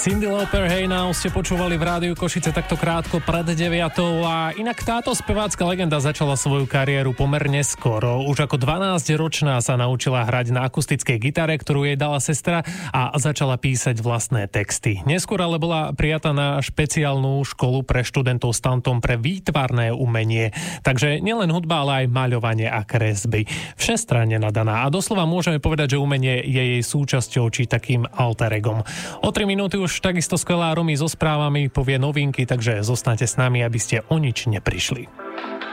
Cyndi Lauper, Hey Now ste počúvali v rádiu Košice takto krátko pred 9:00 a inak táto spevácka legenda začala svoju kariéru pomerne skoro. Už ako 12-ročná sa naučila hrať na akustickej gitare, ktorú jej dala sestra a začala písať vlastné texty. Neskôr ale bola prijatá na špeciálnu školu pre študentov s talentom pre výtvarné umenie. Takže nielen hudba, ale aj maľovanie a kresby. Všestranne nadaná a doslova môžeme povedať, že umenie je jej súčasťou či takým alter egom. O 3 minúty už takisto skvelá Romy so správami povie novinky, takže zostaňte s nami, aby ste o nič neprišli.